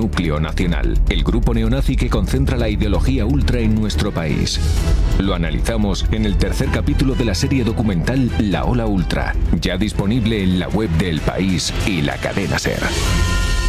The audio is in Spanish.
Núcleo Nacional, el grupo neonazi que concentra la ideología ultra en nuestro país. Lo analizamos en el tercer capítulo de la serie documental La Ola Ultra, ya disponible en la web de El País y la cadena SER.